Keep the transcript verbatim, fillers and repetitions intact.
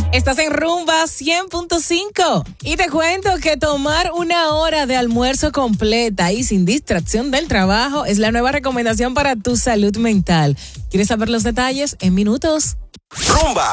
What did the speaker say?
Estás en Rumba cien punto cinco y te cuento que tomar una hora de almuerzo completa y sin distracción del trabajo es la nueva recomendación para tu salud mental. ¿Quieres saber los detalles? En minutos. Rumba.